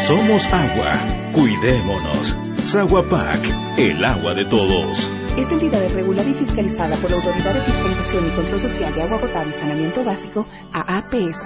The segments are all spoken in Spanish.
Somos agua. Cuidémonos. Saguapac, el agua de todos. Esta entidad es regulada y fiscalizada por la Autoridad de Fiscalización y Control Social de Agua Potable y Saneamiento Básico, AAPS.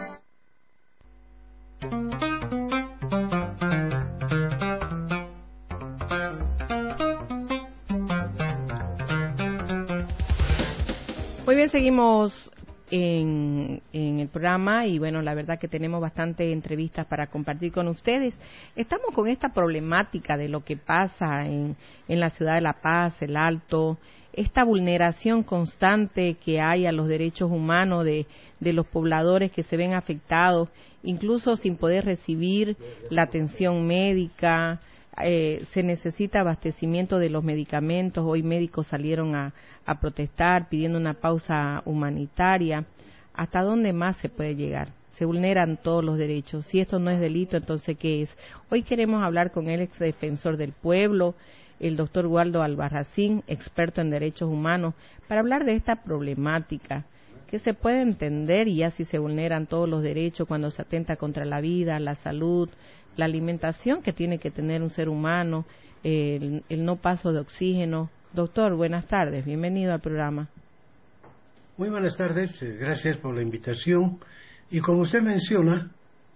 Muy bien, seguimos en el programa y bueno, la verdad que tenemos bastante entrevistas para compartir con ustedes. Estamos con esta problemática de lo que pasa en la ciudad de La Paz, El Alto, esta vulneración constante que hay a los derechos humanos de los pobladores que se ven afectados, incluso sin poder recibir la atención médica. Se necesita abastecimiento de los medicamentos. Hoy médicos salieron a protestar pidiendo una pausa humanitaria. ¿Hasta dónde más se puede llegar? Se vulneran todos los derechos. Si esto no es delito, entonces ¿qué es? Hoy queremos hablar con el ex defensor del pueblo, el doctor Waldo Albarracín, experto en derechos humanos, para hablar de esta problemática que se puede entender y así se vulneran todos los derechos cuando se atenta contra la vida, la salud, la alimentación que tiene que tener un ser humano, el no paso de oxígeno. Doctor, buenas tardes, bienvenido al programa. Muy buenas tardes, gracias por la invitación. Y como usted menciona,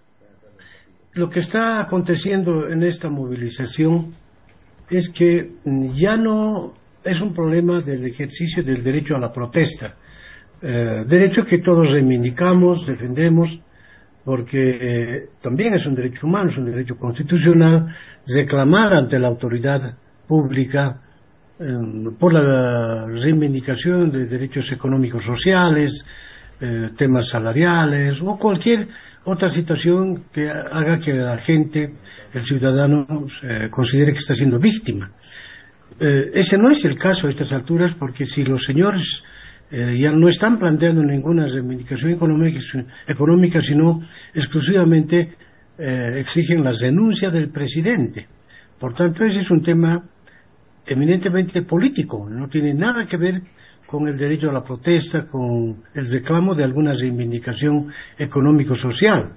lo que está aconteciendo en esta movilización es que ya no es un problema del ejercicio del derecho a la protesta, derecho que todos reivindicamos, defendemos, porque también es un derecho humano, es un derecho constitucional, reclamar ante la autoridad pública por la reivindicación de derechos económicos sociales, temas salariales o cualquier otra situación que haga que la gente, el ciudadano, considere que está siendo víctima. Ese no es el caso a estas alturas, porque si los señores ya no están planteando ninguna reivindicación económica, sino exclusivamente exigen la renuncia del presidente. Por tanto, ese es un tema eminentemente político, no tiene nada que ver con el derecho a la protesta, con el reclamo de alguna reivindicación económico-social.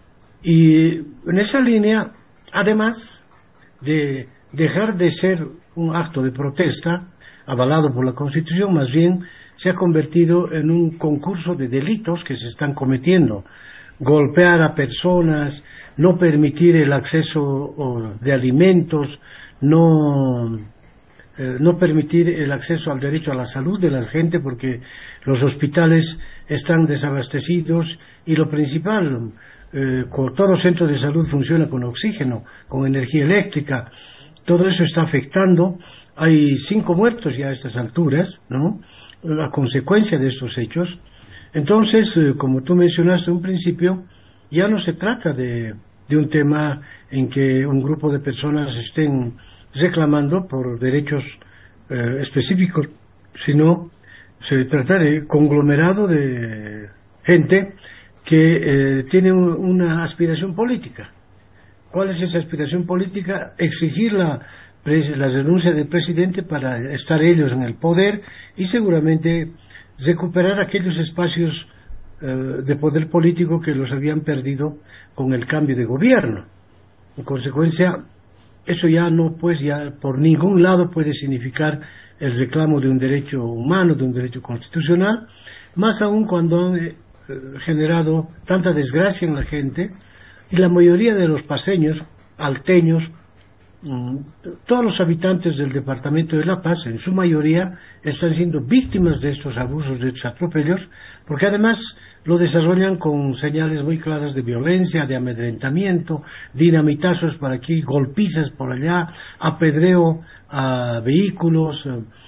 Y en esa línea, además de dejar de ser un acto de protesta avalado por la Constitución, más bien se ha convertido en un concurso de delitos que se están cometiendo. Golpear a personas, no permitir el acceso de alimentos, no permitir el acceso al derecho a la salud de la gente, porque los hospitales están desabastecidos y lo principal, todo centro de salud funciona con oxígeno, con energía eléctrica. Todo eso está afectando. Hay 5 muertos ya a estas alturas, ¿no?, a consecuencia de estos hechos. Entonces, como tú mencionaste en un principio, ya no se trata de un tema en que un grupo de personas estén reclamando por derechos específicos, sino se trata de conglomerado de gente que tiene una aspiración política. ¿Cuál es esa aspiración política? Exigir la renuncia del presidente para estar ellos en el poder y seguramente recuperar aquellos espacios de poder político que los habían perdido con el cambio de gobierno. En consecuencia, eso ya no, pues ya por ningún lado puede significar el reclamo de un derecho humano, de un derecho constitucional, más aún cuando han generado tanta desgracia en la gente. Y la mayoría de los paceños, alteños, todos los habitantes del departamento de La Paz, en su mayoría, están siendo víctimas de estos abusos, de estos atropellos, porque además lo desarrollan con señales muy claras de violencia, de amedrentamiento, dinamitazos por aquí, golpizas por allá, apedreo a vehículos,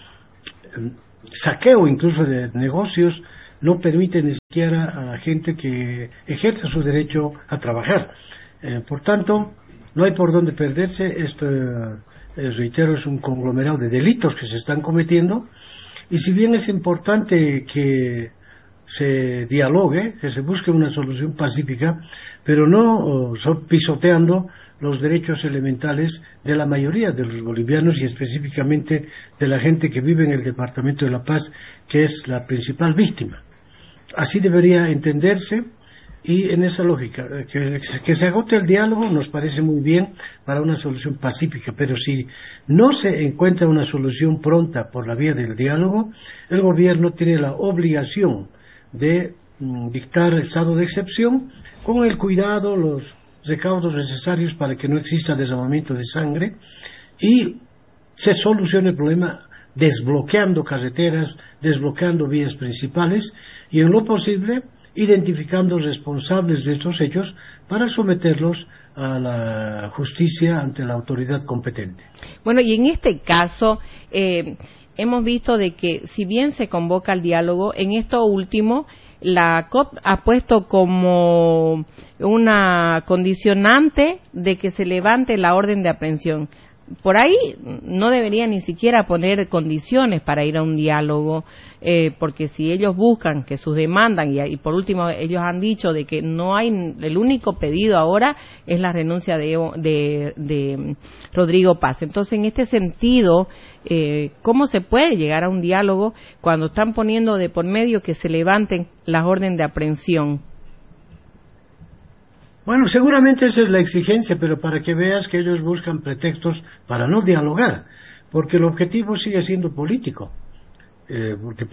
saqueo incluso de negocios. No permite ni siquiera a la gente que ejerza su derecho a trabajar. Por tanto, no hay por dónde perderse. Esto, reitero, es un conglomerado de delitos que se están cometiendo. Y si bien es importante que se dialogue, que se busque una solución pacífica, pero no pisoteando los derechos elementales de la mayoría de los bolivianos y específicamente de la gente que vive en el departamento de La Paz, que es la principal víctima. Así debería entenderse. Y en esa lógica, que se agote el diálogo nos parece muy bien para una solución pacífica, pero si no se encuentra una solución pronta por la vía del diálogo, el gobierno tiene la obligación de dictar estado de excepción con el cuidado, los recaudos necesarios para que no exista derramamiento de sangre y se solucione el problema desbloqueando carreteras, desbloqueando vías principales y en lo posible identificando responsables de estos hechos para someterlos a la justicia ante la autoridad competente. Bueno, y en este caso hemos visto de que si bien se convoca al diálogo, en esto último la COP ha puesto como una condicionante de que se levante la orden de aprehensión. Por ahí no debería ni siquiera poner condiciones para ir a un diálogo, porque si ellos buscan que sus demandas, y por último ellos han dicho de que no hay, el único pedido ahora es la renuncia de Rodrigo Paz. Entonces, en este sentido, ¿cómo se puede llegar a un diálogo cuando están poniendo de por medio que se levanten las órdenes de aprehensión? Bueno, seguramente esa es la exigencia, pero para que veas que ellos buscan pretextos para no dialogar, porque el objetivo sigue siendo político. Porque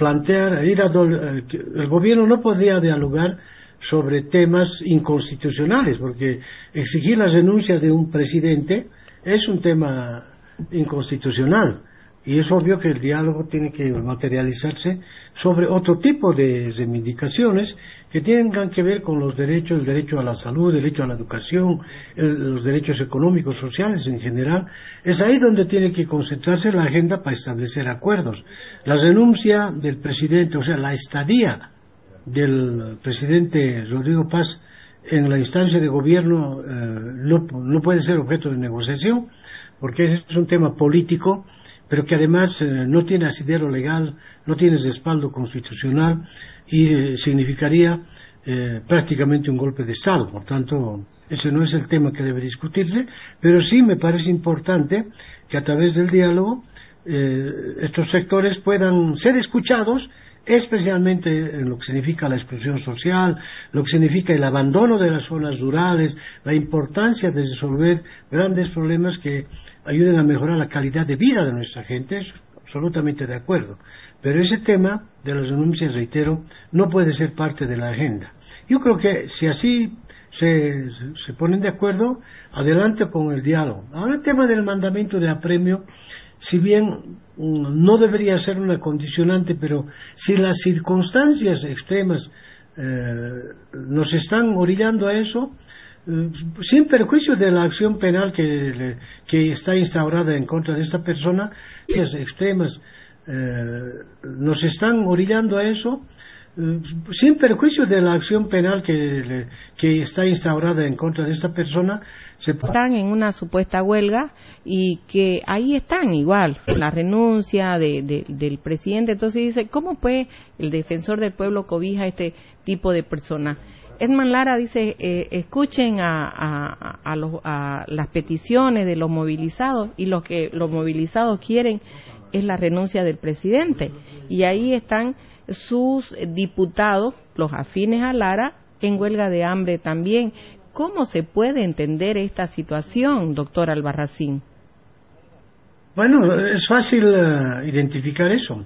el gobierno no podría dialogar sobre temas inconstitucionales, porque exigir la renuncia de un presidente es un tema inconstitucional. Y es obvio que el diálogo tiene que materializarse sobre otro tipo de reivindicaciones que tengan que ver con los derechos, el derecho a la salud, el derecho a la educación, los derechos económicos, sociales en general. Es ahí donde tiene que concentrarse la agenda para establecer acuerdos. La renuncia del presidente, o sea, la estadía del presidente Rodrigo Paz en la instancia de gobierno no puede ser objeto de negociación, porque es un tema político, pero que además no tiene asidero legal, no tiene respaldo constitucional y significaría prácticamente un golpe de Estado. Por tanto, ese no es el tema que debe discutirse, pero sí me parece importante que a través del diálogo estos sectores puedan ser escuchados, especialmente en lo que significa la exclusión social, lo que significa el abandono de las zonas rurales, la importancia de resolver grandes problemas que ayuden a mejorar la calidad de vida de nuestra gente. Es absolutamente de acuerdo, pero ese tema de las renuncias, reitero, no puede ser parte de la agenda. Yo creo que si así se ponen de acuerdo, adelante con el diálogo. Ahora el tema del mandamiento de apremio, si bien no debería ser una condicionante, pero si las circunstancias extremas nos están orillando a eso, sin perjuicio de la acción penal que está instaurada en contra de esta persona, las extremas nos están orillando a eso, sin perjuicio de la acción penal que está instaurada en contra de esta persona, están en una supuesta huelga y que ahí están igual, la renuncia del presidente. Entonces dice, ¿cómo pues el defensor del pueblo cobija este tipo de personas? Edman Lara dice, escuchen a las peticiones de los movilizados, y lo que los movilizados quieren es la renuncia del presidente. Y ahí están sus diputados, los afines a Lara, en huelga de hambre también. ¿Cómo se puede entender esta situación, doctor Albarracín? Bueno, es fácil identificar eso.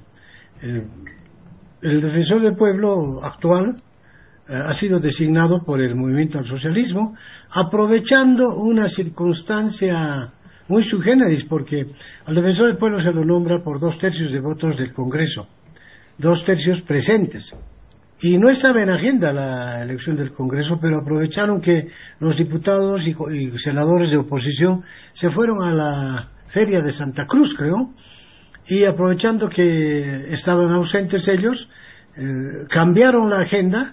El defensor del pueblo actual ha sido designado por el movimiento al socialismo, aprovechando una circunstancia muy sui generis, porque al defensor del pueblo se lo nombra por 2/3 de votos del Congreso, 2/3 presentes. Y no estaba en agenda la elección del Congreso, pero aprovecharon que los diputados y senadores de oposición se fueron a la feria de Santa Cruz, creo, y aprovechando que estaban ausentes ellos, cambiaron la agenda